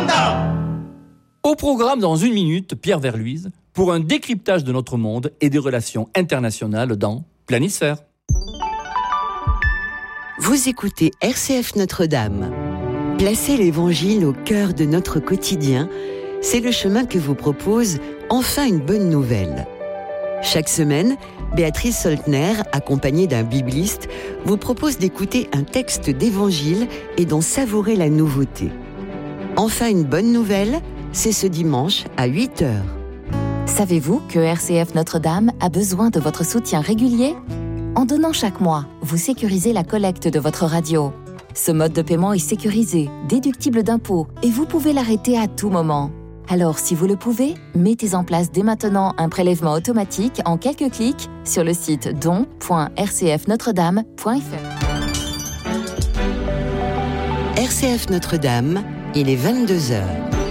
Au programme dans une minute, Pierre Verluise, pour un décryptage de notre monde et des relations internationales dans Planisphère. Vous écoutez RCF Notre-Dame. Placer l'Évangile au cœur de notre quotidien, c'est le chemin que vous propose Enfin une bonne nouvelle. Chaque semaine, Béatrice Soltner, accompagnée d'un bibliste, vous propose d'écouter un texte d'Évangile et d'en savourer la nouveauté. Enfin une bonne nouvelle, c'est ce dimanche à 8h. Savez-vous que RCF Notre-Dame a besoin de votre soutien régulier ? En donnant chaque mois, vous sécurisez la collecte de votre radio. Ce mode de paiement est sécurisé, déductible d'impôts et vous pouvez l'arrêter à tout moment. Alors, si vous le pouvez, mettez en place dès maintenant un prélèvement automatique en quelques clics sur le site don.rcfnotredame.fr. RCF Notre-Dame, il est 22h.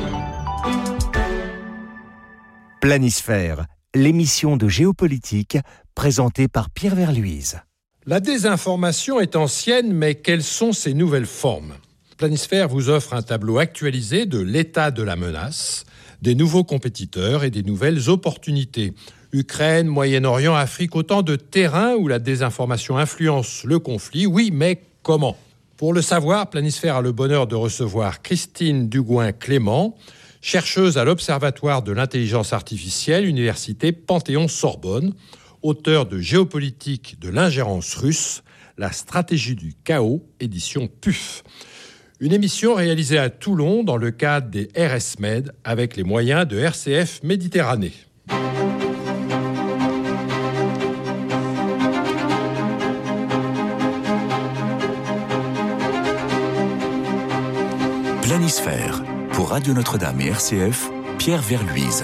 Planisphère, l'émission de géopolitique présentée par Pierre Verluise. La désinformation est ancienne, mais quelles sont ses nouvelles formes ? Planisphère vous offre un tableau actualisé de l'état de la menace, des nouveaux compétiteurs et des nouvelles opportunités. Ukraine, Moyen-Orient, Afrique, autant de terrains où la désinformation influence le conflit. Oui, mais comment ? Pour le savoir, Planisphère a le bonheur de recevoir Christine Dugouin-Clément, chercheuse à l'Observatoire de l'intelligence artificielle, Université Panthéon-Sorbonne, auteure de Géopolitique de l'ingérence russe, la stratégie du chaos, édition PUF. Une émission réalisée à Toulon dans le cadre des RSMed avec les moyens de RCF Méditerranée. Planisphère, pour Radio Notre-Dame et RCF, Pierre Verluise.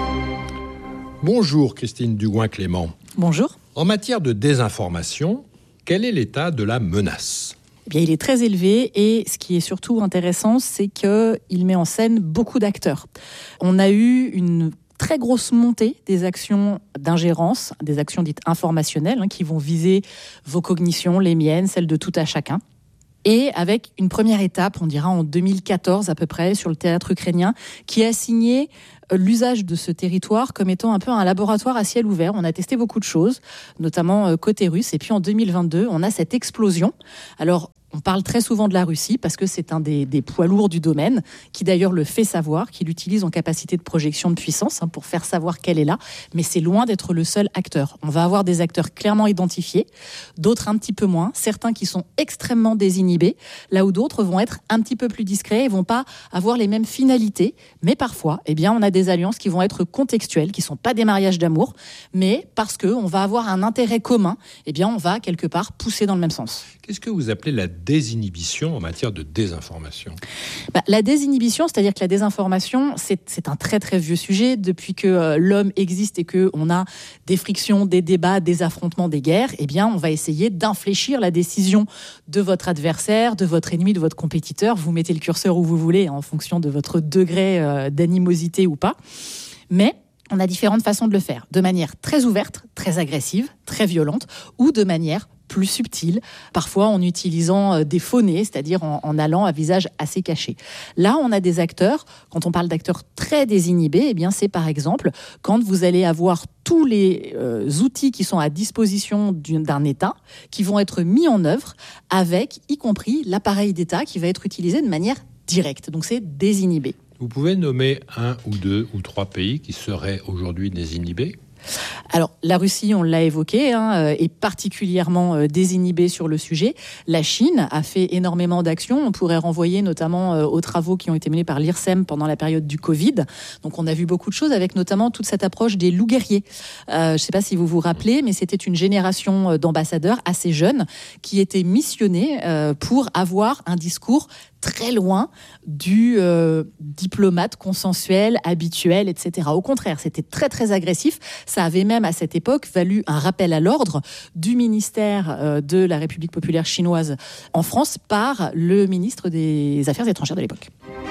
Bonjour Christine Dugouin-Clément. Bonjour. En matière de désinformation, quel est l'état de la menace ? Eh bien, il est très élevé et ce qui est surtout intéressant, c'est qu'il met en scène beaucoup d'acteurs. On a eu une très grosse montée des actions d'ingérence, des actions dites informationnelles, qui vont viser vos cognitions, les miennes, celles de tout à chacun. Et avec une première étape, on dira en 2014 à peu près, sur le théâtre ukrainien, qui a signé l'usage de ce territoire comme étant un peu un laboratoire à ciel ouvert. On a testé beaucoup de choses, notamment côté russe. Et puis en 2022, on a cette explosion. Alors, on parle très souvent de la Russie parce que c'est un des poids lourds du domaine, qui d'ailleurs le fait savoir, qui l'utilise en capacité de projection de puissance pour faire savoir qu'elle est là. Mais c'est loin d'être le seul acteur. On va avoir des acteurs clairement identifiés, d'autres un petit peu moins, certains qui sont extrêmement désinhibés, là où d'autres vont être un petit peu plus discrets et vont pas avoir les mêmes finalités. Mais parfois, on a des alliances qui vont être contextuelles, qui sont pas des mariages d'amour, mais parce qu'on va avoir un intérêt commun, on va quelque part pousser dans le même sens. Qu'est-ce que vous appelez la désinhibition en matière de désinformation ? La désinhibition, c'est-à-dire que la désinformation, c'est un très très vieux sujet. Depuis que l'homme existe et qu'on a des frictions, des débats, des affrontements, des guerres, on va essayer d'infléchir la décision de votre adversaire, de votre ennemi, de votre compétiteur. Vous mettez le curseur où vous voulez, en fonction de votre degré d'animosité ou pas. Mais on a différentes façons de le faire. De manière très ouverte, très agressive, très violente, ou de manière plus subtile, parfois en utilisant des phonés, c'est-à-dire en allant à visage assez caché. Là, on a des acteurs, quand on parle d'acteurs très désinhibés, c'est par exemple quand vous allez avoir tous les outils qui sont à disposition d'un État, qui vont être mis en œuvre avec, y compris, l'appareil d'État qui va être utilisé de manière directe. Donc c'est désinhibé. Vous pouvez nommer 1 ou 2 ou 3 pays qui seraient aujourd'hui désinhibés ? Alors, la Russie, on l'a évoqué, est particulièrement désinhibée sur le sujet. La Chine a fait énormément d'actions. On pourrait renvoyer notamment aux travaux qui ont été menés par l'IRSEM pendant la période du Covid. Donc, on a vu beaucoup de choses avec notamment toute cette approche des loups guerriers. Je ne sais pas si vous vous rappelez, mais c'était une génération d'ambassadeurs assez jeunes qui étaient missionnés pour avoir un discours très loin du diplomate consensuel, habituel, etc. Au contraire, c'était très très agressif. Ça avait même à cette époque valu un rappel à l'ordre du ministère de la République populaire chinoise en France par le ministre des Affaires étrangères de l'époque.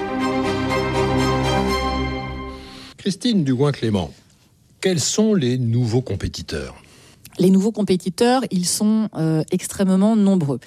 Christine Dugouin-Clément, quels sont les nouveaux compétiteurs ? Les nouveaux compétiteurs, ils sont extrêmement nombreux.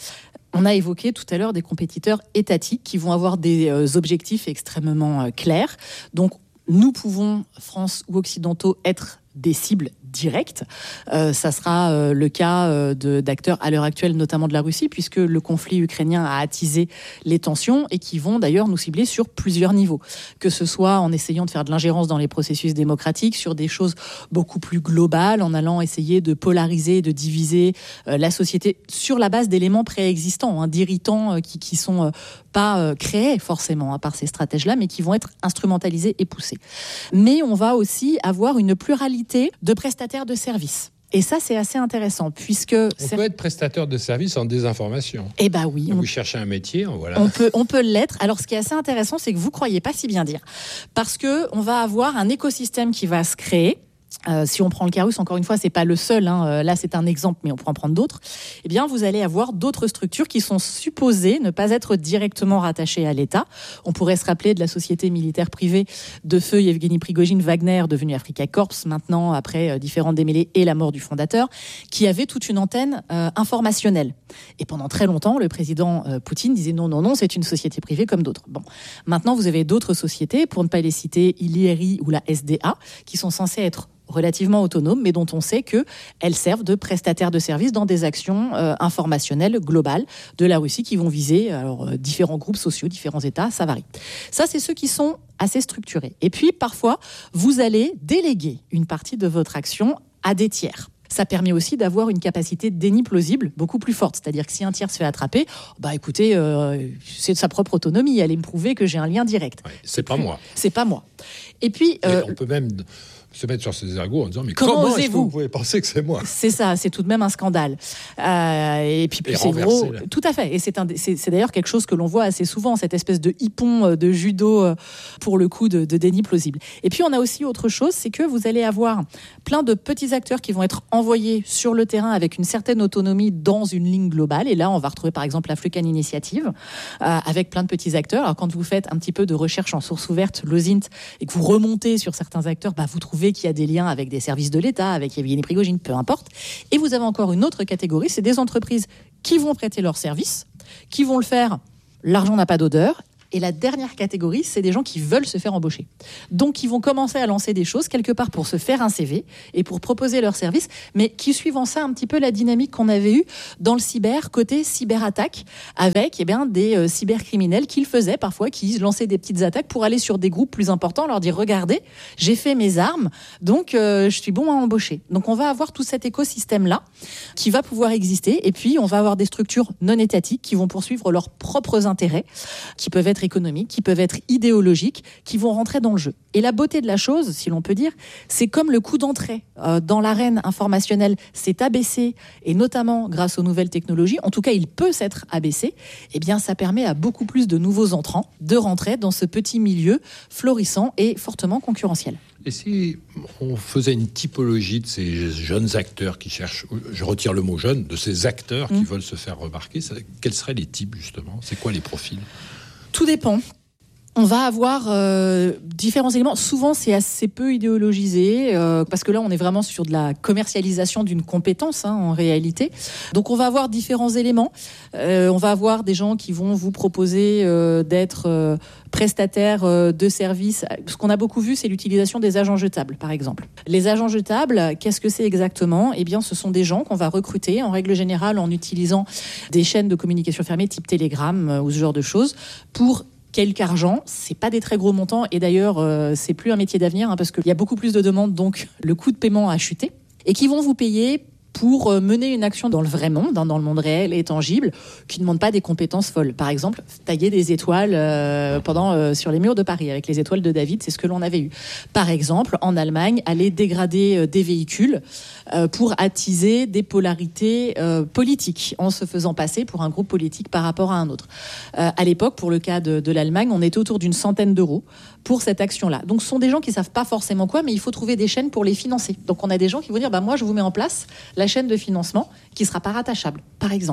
On a évoqué tout à l'heure des compétiteurs étatiques qui vont avoir des objectifs extrêmement clairs. Donc, nous pouvons, France ou occidentaux, être des cibles directes. Ça sera le cas d'acteurs à l'heure actuelle, notamment de la Russie, puisque le conflit ukrainien a attisé les tensions et qui vont d'ailleurs nous cibler sur plusieurs niveaux. Que ce soit en essayant de faire de l'ingérence dans les processus démocratiques, sur des choses beaucoup plus globales, en allant essayer de polariser, de diviser la société sur la base d'éléments préexistants, d'irritants qui sont pas créés forcément par ces stratèges-là, mais qui vont être instrumentalisés et poussés. Mais on va aussi avoir une pluralité de prestataires de services. Et ça, c'est assez intéressant, puisque... On peut être prestataire de services en désinformation. Eh bien oui. Vous cherchez un métier, voilà. On peut l'être. Alors, ce qui est assez intéressant, c'est que vous ne croyez pas si bien dire. Parce qu'on va avoir un écosystème qui va se créer. Si on prend le Carus, encore une fois, c'est pas le seul. Là, c'est un exemple, mais on peut en prendre d'autres. Eh bien, vous allez avoir d'autres structures qui sont supposées ne pas être directement rattachées à l'État. On pourrait se rappeler de la société militaire privée de feu Yevgeny Prigojine, Wagner, devenue Africa Corps, maintenant, après différents démêlés et la mort du fondateur, qui avait toute une antenne informationnelle. Et pendant très longtemps, le président Poutine disait non, c'est une société privée comme d'autres. Bon, maintenant, vous avez d'autres sociétés, pour ne pas les citer, l'IRI ou la SDA, qui sont censées être relativement autonomes, mais dont on sait qu'elles servent de prestataires de services dans des actions informationnelles globales de la Russie qui vont viser différents groupes sociaux, différents États, ça varie. Ça, c'est ceux qui sont assez structurés. Et puis, parfois, vous allez déléguer une partie de votre action à des tiers. Ça permet aussi d'avoir une capacité de déni plausible beaucoup plus forte. C'est-à-dire que si un tiers se fait attraper, écoutez, c'est de sa propre autonomie. Allez me prouver que j'ai un lien direct. Ouais, c'est pas moi. C'est pas moi. Et puis... on peut même se mettre sur ses ergots en disant mais comment est-ce que vous pouvez penser que c'est moi ? C'est ça, c'est tout de même un scandale. Et puis c'est gros. Tout à fait. Et c'est d'ailleurs quelque chose que l'on voit assez souvent, cette espèce de hippon de judo pour le coup de déni plausible. Et puis on a aussi autre chose, c'est que vous allez avoir plein de petits acteurs qui vont être envoyés sur le terrain avec une certaine autonomie dans une ligne globale. Et là, on va retrouver par exemple l'African Initiative avec plein de petits acteurs. Alors quand vous faites un petit peu de recherche en source ouverte, l'OSINT, et que vous remontez sur certains acteurs, vous trouvez qu'il y a des liens avec des services de l'État, avec Yevgeny Prigojine, peu importe. Et vous avez encore une autre catégorie, c'est des entreprises qui vont prêter leurs services, qui vont le faire, l'argent n'a pas d'odeur. Et la dernière catégorie, c'est des gens qui veulent se faire embaucher. Donc, ils vont commencer à lancer des choses quelque part pour se faire un CV et pour proposer leurs services, mais qui suivent en ça un petit peu la dynamique qu'on avait eue dans le cyber, côté cyberattaque, avec des cybercriminels qui le faisaient parfois, qui lançaient des petites attaques pour aller sur des groupes plus importants, leur dire « Regardez, j'ai fait mes armes, donc je suis bon à embaucher ». Donc, on va avoir tout cet écosystème-là qui va pouvoir exister. Et puis, on va avoir des structures non étatiques qui vont poursuivre leurs propres intérêts, qui peuvent être économiques, qui peuvent être idéologiques, qui vont rentrer dans le jeu. Et la beauté de la chose, si l'on peut dire, c'est comme le coût d'entrée dans l'arène informationnelle s'est abaissé, et notamment grâce aux nouvelles technologies, en tout cas il peut s'être abaissé, eh bien ça permet à beaucoup plus de nouveaux entrants de rentrer dans ce petit milieu florissant et fortement concurrentiel. Et si on faisait une typologie de ces jeunes acteurs qui cherchent, je retire le mot jeune, de ces acteurs qui veulent se faire remarquer, quels seraient les types justement ? C'est quoi les profils ? Tout dépend. On va avoir différents éléments. Souvent, c'est assez peu idéologisé, parce que là, on est vraiment sur de la commercialisation d'une compétence, en réalité. Donc, on va avoir différents éléments. On va avoir des gens qui vont vous proposer d'être prestataires de services. Ce qu'on a beaucoup vu, c'est l'utilisation des agents jetables, par exemple. Les agents jetables, qu'est-ce que c'est exactement ? Eh bien, ce sont des gens qu'on va recruter, en règle générale, en utilisant des chaînes de communication fermées, type Telegram ou ce genre de choses, pour quelque argent, c'est pas des très gros montants, et d'ailleurs c'est plus un métier d'avenir, parce qu'il y a beaucoup plus de demandes, donc le coût de paiement a chuté, et qui vont vous payer pour mener une action dans le vrai monde, dans le monde réel et tangible, qui ne demande pas des compétences folles. Par exemple, tailler des étoiles sur les murs de Paris, avec les étoiles de David, c'est ce que l'on avait eu. Par exemple, en Allemagne, aller dégrader des véhicules pour attiser des polarités politiques, en se faisant passer pour un groupe politique par rapport à un autre. À l'époque, pour le cas de l'Allemagne, on était autour d'une centaine d'euros pour cette action-là. Donc, ce sont des gens qui ne savent pas forcément quoi, mais il faut trouver des chaînes pour les financer. Donc, on a des gens qui vont dire, moi, je vous mets en place la chaîne de financement qui ne sera pas rattachable, par exemple.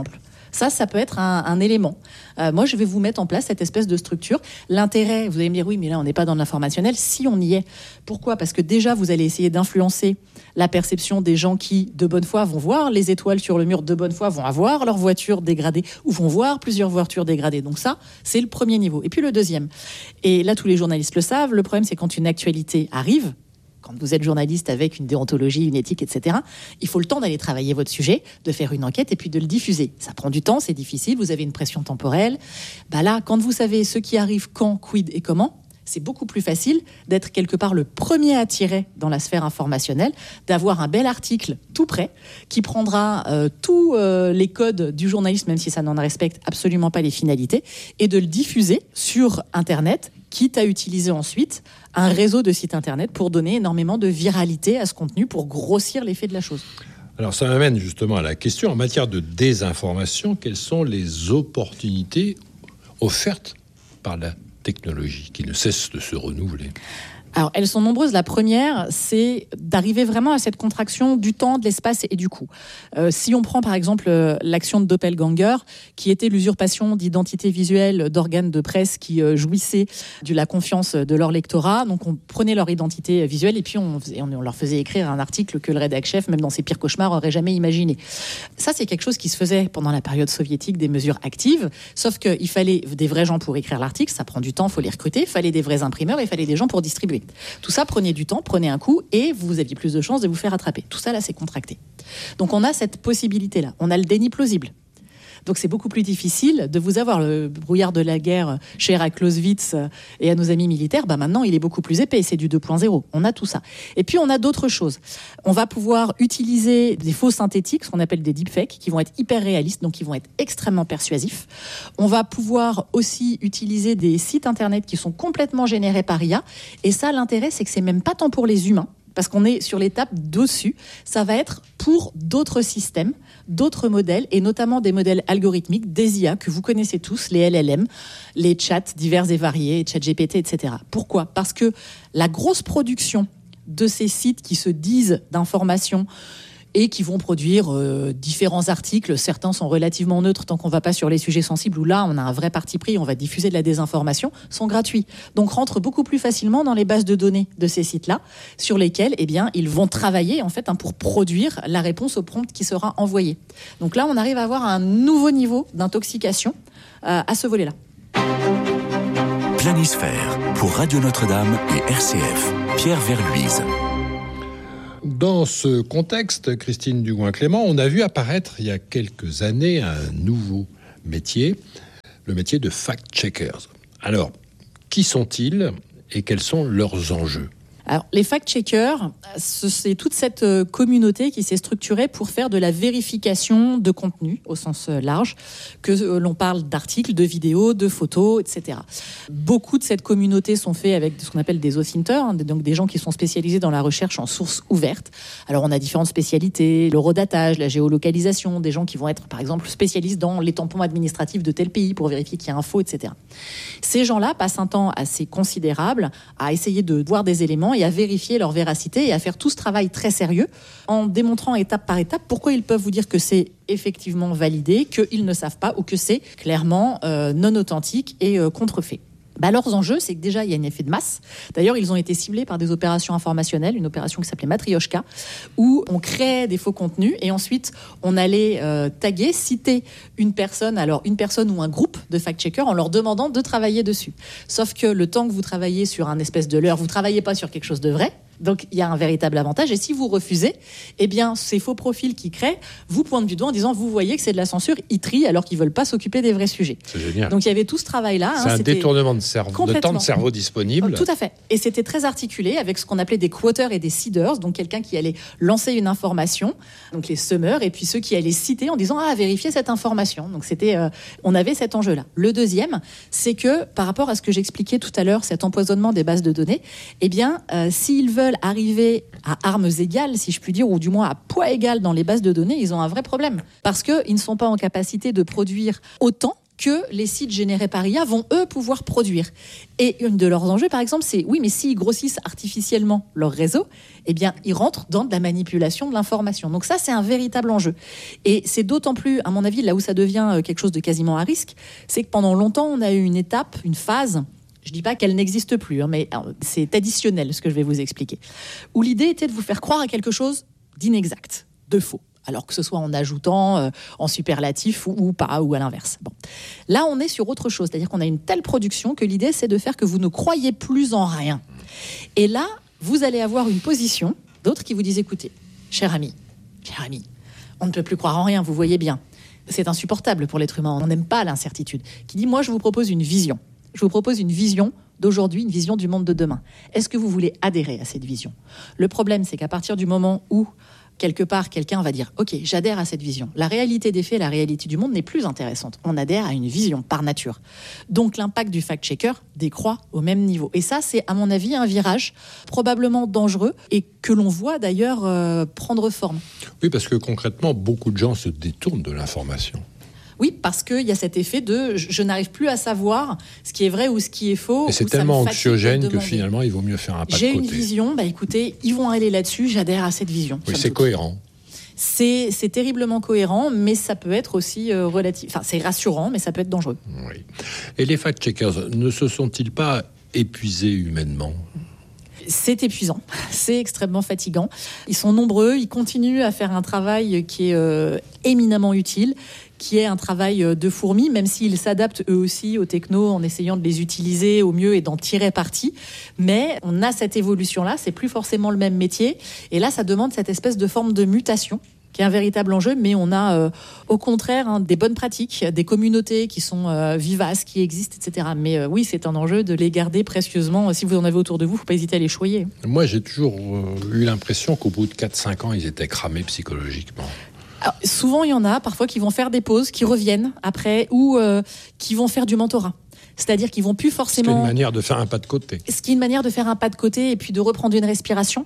Ça peut être un élément. Moi, je vais vous mettre en place cette espèce de structure. L'intérêt, vous allez me dire, oui, mais là, on n'est pas dans l'informationnel. Si, on y est. Pourquoi ? Parce que déjà, vous allez essayer d'influencer la perception des gens qui, de bonne foi, vont voir les étoiles sur le mur, de bonne foi, vont avoir leur voiture dégradée ou vont voir plusieurs voitures dégradées. Donc ça, c'est le premier niveau. Et puis le deuxième. Et là, tous les journalistes le savent. Le problème, c'est quand une actualité arrive, quand vous êtes journaliste avec une déontologie, une éthique, etc., il faut le temps d'aller travailler votre sujet, de faire une enquête et puis de le diffuser. Ça prend du temps, c'est difficile, vous avez une pression temporelle. Là, quand vous savez ce qui arrive, quand, quid et comment, c'est beaucoup plus facile d'être quelque part le premier attiré dans la sphère informationnelle, d'avoir un bel article tout prêt qui prendra tous les codes du journalisme, même si ça n'en respecte absolument pas les finalités, et de le diffuser sur Internet, quitte à utiliser ensuite un réseau de sites Internet pour donner énormément de viralité à ce contenu, pour grossir l'effet de la chose. Alors ça m'amène justement à la question, en matière de désinformation, quelles sont les opportunités offertes par la technologie qui ne cesse de se renouveler ? Alors, elles sont nombreuses. La première, c'est d'arriver vraiment à cette contraction du temps, de l'espace et du coût. Si on prend par exemple l'action de Doppelganger, qui était l'usurpation d'identité visuelle d'organes de presse qui jouissaient de la confiance de leur lectorat. Donc, on prenait leur identité visuelle et puis on leur faisait écrire un article que le rédac-chef, même dans ses pires cauchemars, aurait jamais imaginé. Ça, c'est quelque chose qui se faisait pendant la période soviétique, des mesures actives. Sauf qu'il fallait des vrais gens pour écrire l'article. Ça prend du temps, il faut les recruter. Il fallait des vrais imprimeurs, il fallait des gens pour distribuer. Tout ça prenait du temps, prenait un coût et vous aviez plus de chances de vous faire attraper. Tout ça, là, c'est contracté. Donc, on a cette possibilité-là. On a le déni plausible. Donc, c'est beaucoup plus difficile de vous avoir. Le brouillard de la guerre cher à Clausewitz et à nos amis militaires, maintenant, il est beaucoup plus épais. C'est du 2.0. On a tout ça. Et puis, on a d'autres choses. On va pouvoir utiliser des faux synthétiques, ce qu'on appelle des deepfakes, qui vont être hyper réalistes, donc qui vont être extrêmement persuasifs. On va pouvoir aussi utiliser des sites Internet qui sont complètement générés par IA. Et ça, l'intérêt, c'est que c'est même pas tant pour les humains, parce qu'on est sur l'étape d'au-dessus. Ça va être pour d'autres systèmes, d'autres modèles, et notamment des modèles algorithmiques, des IA que vous connaissez tous, les LLM, les chats divers et variés, ChatGPT, etc. Pourquoi ? Parce que la grosse production de ces sites qui se disent d'information et qui vont produire différents articles. Certains sont relativement neutres tant qu'on ne va pas sur les sujets sensibles, où là, on a un vrai parti pris, on va diffuser de la désinformation, sont gratuits. Donc, rentrent beaucoup plus facilement dans les bases de données de ces sites-là, sur lesquels, ils vont travailler, pour produire la réponse au prompt qui sera envoyé. Donc là, on arrive à avoir un nouveau niveau d'intoxication à ce volet-là. Planisphère, pour Radio Notre-Dame et RCF. Pierre Verluise. Dans ce contexte, Christine Dugouin-Clément, on a vu apparaître il y a quelques années un nouveau métier, le métier de fact-checkers. Alors, qui sont-ils et quels sont leurs enjeux ? Alors, les fact-checkers, c'est toute cette communauté qui s'est structurée pour faire de la vérification de contenu, au sens large, que l'on parle d'articles, de vidéos, de photos, etc. Beaucoup de cette communauté sont faits avec ce qu'on appelle des authinters, donc des gens qui sont spécialisés dans la recherche en sources ouvertes. Alors, on a différentes spécialités, l'horodatage, la géolocalisation, des gens qui vont être, par exemple, spécialistes dans les tampons administratifs de tel pays pour vérifier qu'il y a un faux, etc. Ces gens-là passent un temps assez considérable à essayer de voir des éléments et à vérifier leur véracité et à faire tout ce travail très sérieux en démontrant étape par étape pourquoi ils peuvent vous dire que c'est effectivement validé, qu'ils ne savent pas ou que c'est clairement non authentique et contrefait. Leurs enjeux, c'est que déjà, il y a un effet de masse. D'ailleurs, ils ont été ciblés par des opérations informationnelles, une opération qui s'appelait Matryoshka, où on créait des faux contenus et ensuite, on allait taguer, citer une personne ou un groupe de fact-checkers en leur demandant de travailler dessus. Sauf que le temps que vous travaillez sur un espèce de leurre, vous ne travaillez pas sur quelque chose de vrai. Donc, il y a un véritable avantage. Et si vous refusez, ces faux profils qui créent vous pointent du doigt en disant, vous voyez que c'est de la censure, ils trient alors qu'ils ne veulent pas s'occuper des vrais sujets. C'est génial. Donc, il y avait tout ce travail-là. C'est un détournement de temps de cerveau disponible. Tout à fait. Et c'était très articulé avec ce qu'on appelait des quoters et des seeders, donc quelqu'un qui allait lancer une information, donc les semeurs, et puis ceux qui allaient citer en disant, vérifiez cette information. Donc, on avait cet enjeu-là. Le deuxième, c'est que par rapport à ce que j'expliquais tout à l'heure, cet empoisonnement des bases de données, s'ils veulent arriver à armes égales, si je puis dire, ou du moins à poids égal dans les bases de données, ils ont un vrai problème. Parce qu'ils ne sont pas en capacité de produire autant que les sites générés par IA vont, eux, pouvoir produire. Et une de leurs enjeux, par exemple, c'est, oui, mais s'ils grossissent artificiellement leur réseau, eh bien, ils rentrent dans de la manipulation de l'information. Donc ça, c'est un véritable enjeu. Et c'est d'autant plus, à mon avis, là où ça devient quelque chose de quasiment à risque, c'est que pendant longtemps, on a eu une étape, une phase, je ne dis pas qu'elle n'existe plus, mais c'est additionnel ce que je vais vous expliquer, où l'idée était de vous faire croire à quelque chose d'inexact, de faux. Alors que ce soit en ajoutant en superlatif ou pas, ou à l'inverse. Bon. Là, on est sur autre chose, c'est-à-dire qu'on a une telle production que l'idée, c'est de faire que vous ne croyez plus en rien. Et là, vous allez avoir une position, d'autres qui vous disent, écoutez, cher ami, on ne peut plus croire en rien, vous voyez bien. C'est insupportable pour l'être humain, on n'aime pas l'incertitude. Qui dit, moi, je vous propose une vision. Je vous propose une vision d'aujourd'hui, une vision du monde de demain. Est-ce que vous voulez adhérer à cette vision ? Le problème, c'est qu'à partir du moment où quelque part, quelqu'un va dire « Ok, j'adhère à cette vision ». La réalité des faits, la réalité du monde n'est plus intéressante. On adhère à une vision par nature. Donc l'impact du fact-checker décroît au même niveau. Et ça, c'est à mon avis un virage probablement dangereux et que l'on voit d'ailleurs prendre forme. Oui, parce que concrètement, beaucoup de gens se détournent de l'information. Oui, parce qu'il y a cet effet de je n'arrive plus à savoir ce qui est vrai ou ce qui est faux. Et c'est tellement anxiogène que finalement, il vaut mieux faire un pas de côté. J'ai une vision, écoutez, ils vont aller là-dessus, j'adhère à cette vision. Oui, c'est cohérent. C'est terriblement cohérent, mais ça peut être aussi relatif. Enfin, c'est rassurant, mais ça peut être dangereux. Oui. Et les fact-checkers ne se sont-ils pas épuisés humainement ? C'est épuisant, c'est extrêmement fatigant. Ils sont nombreux, ils continuent à faire un travail qui est éminemment utile, qui est un travail de fourmi, même s'ils s'adaptent eux aussi aux technos en essayant de les utiliser au mieux et d'en tirer parti. Mais on a cette évolution-là, c'est plus forcément le même métier. Et là, ça demande cette espèce de forme de mutation qui est un véritable enjeu, mais on a au contraire des bonnes pratiques, des communautés qui sont vivaces, qui existent, etc. Mais oui, c'est un enjeu de les garder précieusement. Si vous en avez autour de vous, il ne faut pas hésiter à les choyer. Moi, j'ai toujours eu l'impression qu'au bout de 4-5 ans, ils étaient cramés psychologiquement. Alors, souvent, il y en a parfois qui vont faire des pauses, qui reviennent après, ou qui vont faire du mentorat. C'est-à-dire qu'ils vont plus forcément... C'est une manière de faire un pas de côté. Ce qui est une manière de faire un pas de côté et puis de reprendre une respiration,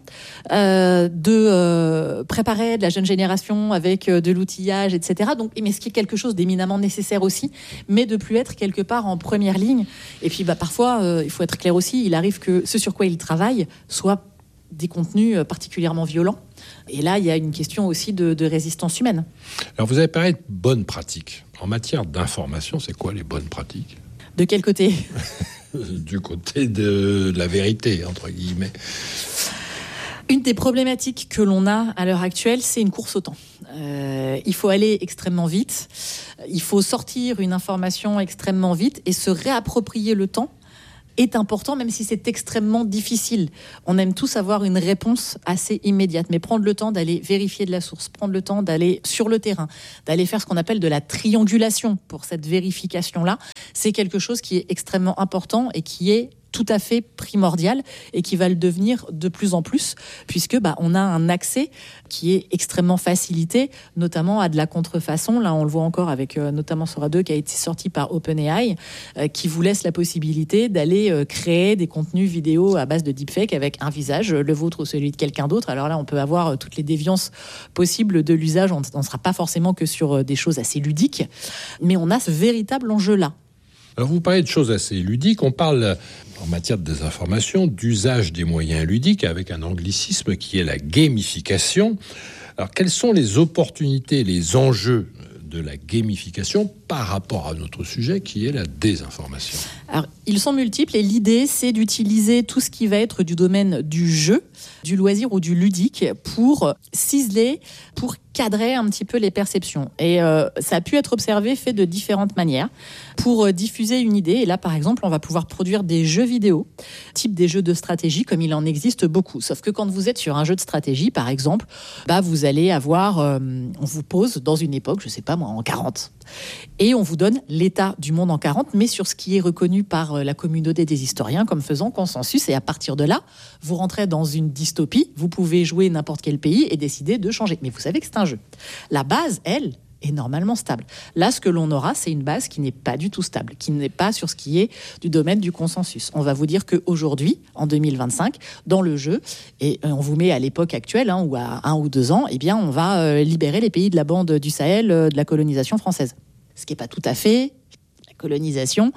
de préparer de la jeune génération avec de l'outillage, etc. Donc, mais ce qui est quelque chose d'éminemment nécessaire aussi, mais de plus être quelque part en première ligne. Et puis parfois, il faut être clair aussi, il arrive que ce sur quoi ils travaillent soit des contenus particulièrement violents. Et là, il y a une question aussi de résistance humaine. Alors, vous avez parlé de bonnes pratiques. En matière d'information, c'est quoi les bonnes pratiques ? De quel côté ? Du côté de la vérité, entre guillemets. Une des problématiques que l'on a à l'heure actuelle, c'est une course au temps. Il faut aller extrêmement vite, il faut sortir une information extrêmement vite et se réapproprier le temps est important, même si c'est extrêmement difficile. On aime tous avoir une réponse assez immédiate, mais prendre le temps d'aller vérifier de la source, prendre le temps d'aller sur le terrain, d'aller faire ce qu'on appelle de la triangulation pour cette vérification-là, c'est quelque chose qui est extrêmement important et qui est tout à fait primordial et qui va le devenir de plus en plus, puisque on a un accès qui est extrêmement facilité, notamment à de la contrefaçon. Là, on le voit encore avec notamment Sora 2 qui a été sorti par OpenAI, qui vous laisse la possibilité d'aller créer des contenus vidéo à base de deepfake avec un visage, le vôtre ou celui de quelqu'un d'autre. Alors là, on peut avoir toutes les déviances possibles de l'usage. On ne sera pas forcément que sur des choses assez ludiques, mais on a ce véritable enjeu-là. Alors vous parlez de choses assez ludiques, on parle en matière de désinformation d'usage des moyens ludiques avec un anglicisme qui est la gamification. Alors quelles sont les opportunités, les enjeux de la gamification par rapport à notre sujet qui est la désinformation ? Alors, ils sont multiples et l'idée, c'est d'utiliser tout ce qui va être du domaine du jeu, du loisir ou du ludique pour ciseler, pour cadrer un petit peu les perceptions. Et ça a pu être observé, fait de différentes manières pour diffuser une idée. Et là, par exemple, on va pouvoir produire des jeux vidéo, type des jeux de stratégie, comme il en existe beaucoup. Sauf que quand vous êtes sur un jeu de stratégie, par exemple, vous allez avoir... on vous pose dans une époque, je sais pas moi, en 40. Et on vous donne l'état du monde en 40, mais sur ce qui est reconnu par la communauté des historiens comme faisant consensus. Et à partir de là, vous rentrez dans une dystopie. Vous pouvez jouer n'importe quel pays et décider de changer. Mais vous savez que c'est un jeu. La base, elle, est normalement stable. Là, ce que l'on aura, c'est une base qui n'est pas du tout stable, qui n'est pas sur ce qui est du domaine du consensus. On va vous dire qu'aujourd'hui, en 2025, dans le jeu, et on vous met à l'époque actuelle, ou à 1 ou 2 ans, on va libérer les pays de la bande du Sahel de la colonisation française. Ce qui n'est pas tout à fait colonisation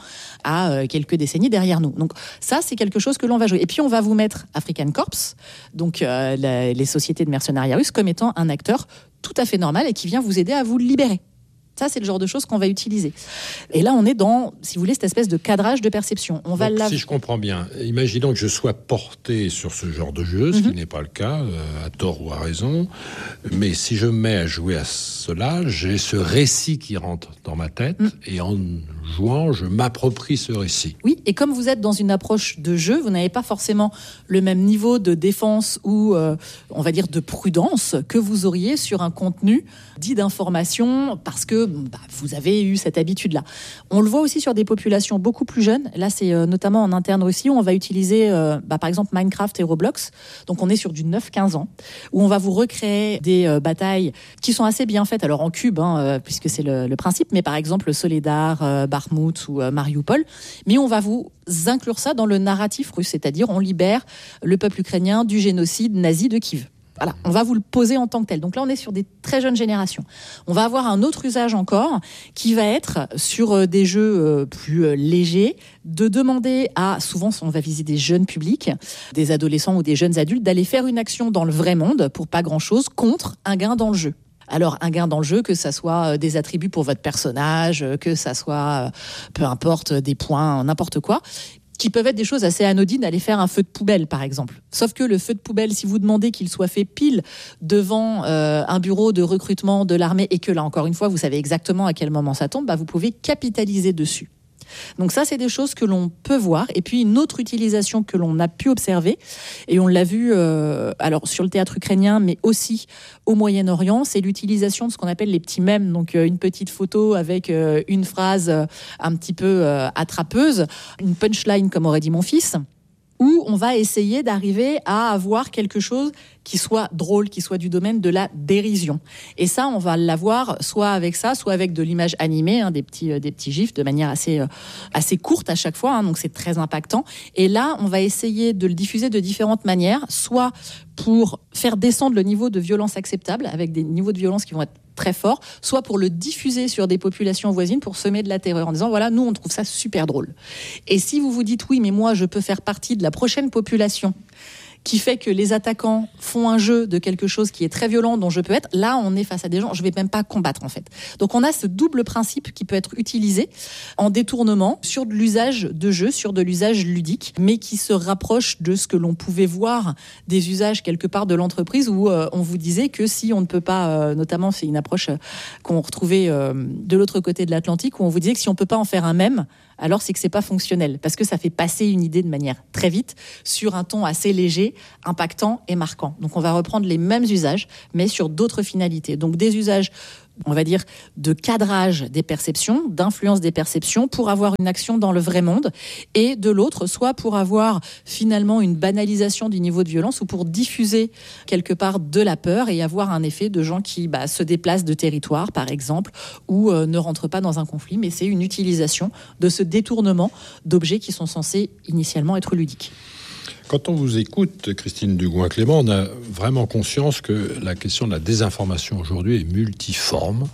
à quelques décennies derrière nous. Donc ça, c'est quelque chose que l'on va jouer. Et puis on va vous mettre African Corps, donc les sociétés de mercenariat russes, comme étant un acteur tout à fait normal et qui vient vous aider à vous libérer. Ça, c'est le genre de choses qu'on va utiliser. Et là, on est dans, si vous voulez, cette espèce de cadrage de perception. Si je comprends bien, imaginons que je sois porté sur ce genre de jeu, ce qui n'est pas le cas, à tort ou à raison, mais si je me mets à jouer à cela, j'ai ce récit qui rentre dans ma tête, et en jouant, je m'approprie ce récit. Oui, et comme vous êtes dans une approche de jeu, vous n'avez pas forcément le même niveau de défense ou, on va dire, de prudence que vous auriez sur un contenu dit d'information, parce que vous avez eu cette habitude-là. On le voit aussi sur des populations beaucoup plus jeunes. Là, c'est notamment en interne Russie, où on va utiliser, par exemple, Minecraft et Roblox. Donc, on est sur du 9-15 ans, où on va vous recréer des batailles qui sont assez bien faites, alors en cube, puisque c'est le principe, mais par exemple, Soledar, Bakhmut ou Mariupol. Mais on va vous inclure ça dans le narratif russe, c'est-à-dire on libère le peuple ukrainien du génocide nazi de Kiev. Voilà, on va vous le poser en tant que tel. Donc là, on est sur des très jeunes générations. On va avoir un autre usage encore qui va être sur des jeux plus légers, de demander à, souvent on va viser des jeunes publics, des adolescents ou des jeunes adultes, d'aller faire une action dans le vrai monde pour pas grand-chose contre un gain dans le jeu. Alors, un gain dans le jeu, que ça soit des attributs pour votre personnage, que ça soit, peu importe, des points, n'importe quoi, qui peuvent être des choses assez anodines, aller faire un feu de poubelle, par exemple. Sauf que le feu de poubelle, si vous demandez qu'il soit fait pile devant un bureau de recrutement de l'armée, et que là, encore une fois, vous savez exactement à quel moment ça tombe, vous pouvez capitaliser dessus. Donc ça, c'est des choses que l'on peut voir. Et puis une autre utilisation que l'on a pu observer, et on l'a vu alors sur le théâtre ukrainien, mais aussi au Moyen-Orient, c'est l'utilisation de ce qu'on appelle les petits mèmes. Donc une petite photo avec une phrase un petit peu attrapeuse, une punchline comme aurait dit mon fils, où on va essayer d'arriver à avoir quelque chose qui soit drôle, qui soit du domaine de la dérision. Et ça, on va l'avoir soit avec ça, soit avec de l'image animée, des petits gifs de manière assez courte à chaque fois, donc c'est très impactant. Et là, on va essayer de le diffuser de différentes manières, soit pour faire descendre le niveau de violence acceptable, avec des niveaux de violence qui vont être très forts, soit pour le diffuser sur des populations voisines pour semer de la terreur en disant voilà, nous on trouve ça super drôle. Et si vous vous dites oui, mais moi je peux faire partie de la prochaine population qui fait que les attaquants font un jeu de quelque chose qui est très violent, dont je peux être, là, on est face à des gens, je ne vais même pas combattre, en fait. Donc, on a ce double principe qui peut être utilisé en détournement sur de l'usage de jeu, sur de l'usage ludique, mais qui se rapproche de ce que l'on pouvait voir des usages quelque part de l'entreprise où on vous disait que si on ne peut pas, notamment, c'est une approche qu'on retrouvait de l'autre côté de l'Atlantique, où on vous disait que si on ne peut pas en faire un mème, alors c'est que c'est pas fonctionnel, parce que ça fait passer une idée de manière très vite sur un ton assez léger, impactant et marquant. Donc on va reprendre les mêmes usages, mais sur d'autres finalités. Donc des usages, on va dire, de cadrage des perceptions, d'influence des perceptions pour avoir une action dans le vrai monde, et de l'autre, soit pour avoir finalement une banalisation du niveau de violence ou pour diffuser quelque part de la peur et avoir un effet de gens qui se déplacent de territoire, par exemple, ou ne rentrent pas dans un conflit, mais c'est une utilisation de ce détournement d'objets qui sont censés initialement être ludiques. Quand on vous écoute, Christine Dugouin-Clément, on a vraiment conscience que la question de la désinformation aujourd'hui est multiforme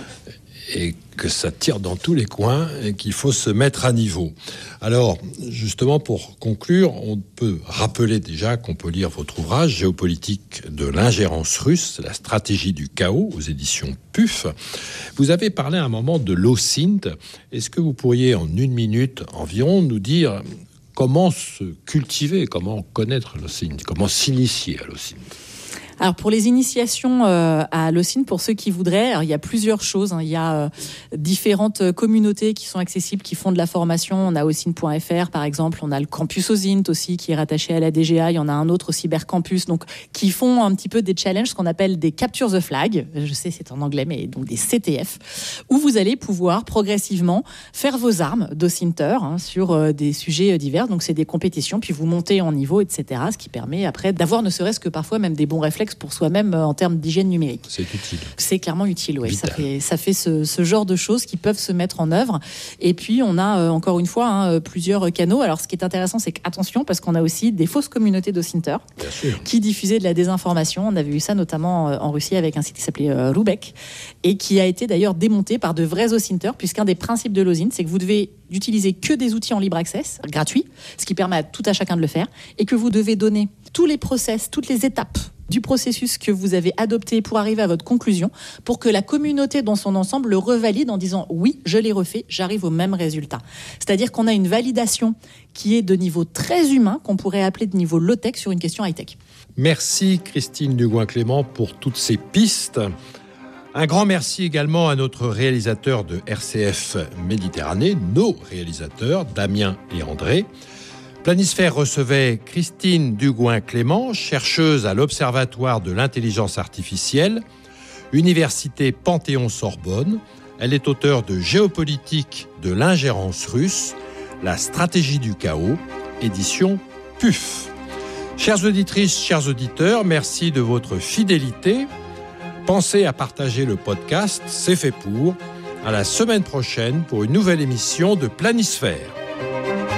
et que ça tire dans tous les coins et qu'il faut se mettre à niveau. Alors, justement, pour conclure, on peut rappeler déjà qu'on peut lire votre ouvrage « Géopolitique de l'ingérence russe, la stratégie du chaos » aux éditions PUF. Vous avez parlé à un moment de l'OSINT. Est-ce que vous pourriez, en 1 minute environ, nous dire comment se cultiver, comment connaître l'OSINT, comment s'initier à l'OSINT? Alors pour les initiations à l'OSINT, pour ceux qui voudraient, alors il y a plusieurs choses. Il y a différentes communautés qui sont accessibles, qui font de la formation. On a osint.fr par exemple, on a le campus OSINT aussi qui est rattaché à la DGA. Il y en a un autre au cybercampus, donc qui font un petit peu des challenges, ce qu'on appelle des capture the flag. Je sais c'est en anglais, mais donc des CTF, où vous allez pouvoir progressivement faire vos armes d'OSINTer sur des sujets divers. Donc c'est des compétitions, puis vous montez en niveau, etc. Ce qui permet après d'avoir ne serait-ce que parfois même des bons réflexes complexe pour soi-même en termes d'hygiène numérique. C'est utile. C'est clairement utile, oui. Vital. Ça fait ce genre de choses qui peuvent se mettre en œuvre. Et puis, on a encore une fois plusieurs canaux. Alors, ce qui est intéressant, c'est qu'attention, parce qu'on a aussi des fausses communautés d'Ossinter qui diffusaient de la désinformation. On avait vu ça notamment en Russie avec un site qui s'appelait Rubek et qui a été d'ailleurs démonté par de vrais Ossinter, puisqu'un des principes de l'OSINT, c'est que vous devez d'utiliser que des outils en libre access, gratuits, ce qui permet à tout à chacun de le faire, et que vous devez donner tous les process, toutes les étapes du processus que vous avez adopté pour arriver à votre conclusion, pour que la communauté dans son ensemble le revalide en disant « oui, je l'ai refait, j'arrive au même résultat ». C'est-à-dire qu'on a une validation qui est de niveau très humain, qu'on pourrait appeler de niveau low-tech sur une question high-tech. Merci Christine Dugouin-Clément pour toutes ces pistes. Un grand merci également à notre réalisateur de RCF Méditerranée, nos réalisateurs, Damien et André. Planisphère recevait Christine Dugouin-Clément, chercheuse à l'Observatoire de l'intelligence artificielle, Université Panthéon-Sorbonne. Elle est auteure de Géopolitique de l'ingérence russe, la stratégie du chaos, édition PUF. Chères auditrices, chers auditeurs, merci de votre fidélité. Pensez à partager le podcast, c'est fait pour. À la semaine prochaine pour une nouvelle émission de Planisphère.